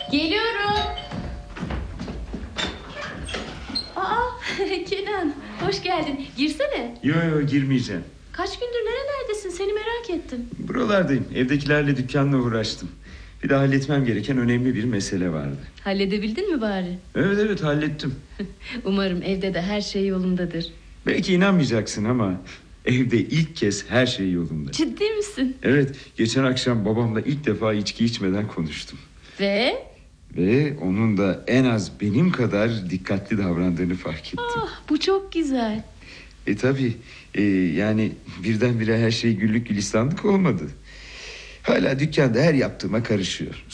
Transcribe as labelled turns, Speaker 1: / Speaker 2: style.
Speaker 1: Geliyorum. Aa, Kenan, hoş geldin. Girsene.
Speaker 2: Yo girmeyeceğim.
Speaker 1: Kaç gündür nerelerdesin? Seni merak ettim.
Speaker 2: Buralardayım. Evdekilerle dükkanla uğraştım. Bir de halletmem gereken önemli bir mesele vardı.
Speaker 1: Halledebildin mi bari?
Speaker 2: Evet hallettim.
Speaker 1: Umarım evde de her şey yolundadır.
Speaker 2: Belki inanmayacaksın ama evde ilk kez her şey yolunda.
Speaker 1: Ciddi misin?
Speaker 2: Evet, geçen akşam babamla ilk defa içki içmeden konuştum. Ve onun da en az benim kadar dikkatli davrandığını fark ettim.
Speaker 1: Bu çok güzel.
Speaker 2: Tabii yani birdenbire her şey güllük gülistanlık olmadı. Hala dükkanda her yaptığıma karışıyor.